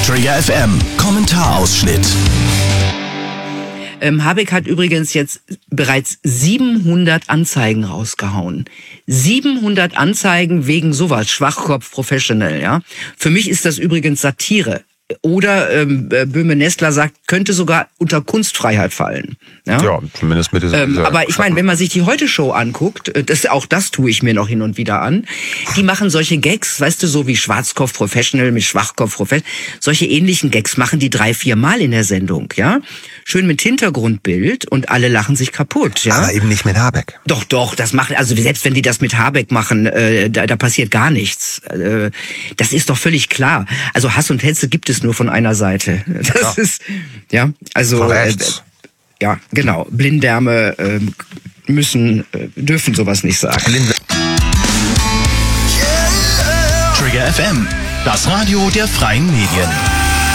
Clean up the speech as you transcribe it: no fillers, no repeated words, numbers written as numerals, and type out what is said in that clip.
Trigger FM, Kommentarausschnitt. Habeck hat übrigens jetzt bereits 700 Anzeigen rausgehauen. 700 Anzeigen wegen sowas, Schwachkopf Professional, ja. Für mich ist das übrigens Satire. Oder Böhme-Nestler sagt, könnte sogar unter Kunstfreiheit fallen. Ja, zumindest mit dieser aber ich meine, wenn man sich die Heute-Show anguckt, das tue ich mir noch hin und wieder an, die machen solche Gags, weißt du, so wie Schwarzkopf Professional mit Schwachkopf Professional, solche ähnlichen Gags machen die 3-4 Mal in der Sendung, ja. Schön mit Hintergrundbild und alle lachen sich kaputt, ja. Aber eben nicht mit Habeck. Doch, das machen, also selbst wenn die das mit Habeck machen, da passiert gar nichts. Das ist doch völlig klar. Also Hass und Hetze gibt es nur von einer Seite. Das ist, ja, also, ja, genau. Blinddärme dürfen sowas nicht sagen. Trigger FM, das Radio der freien Medien.